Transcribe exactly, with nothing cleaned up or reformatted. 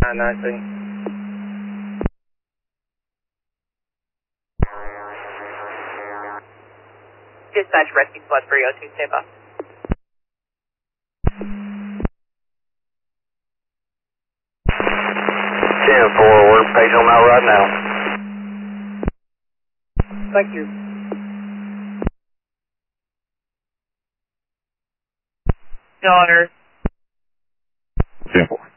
nine nine two. Dispatch Rescue Squad three oh two, stand by. ten four, we're paging them out right now. Thank you. Daughter. ten four.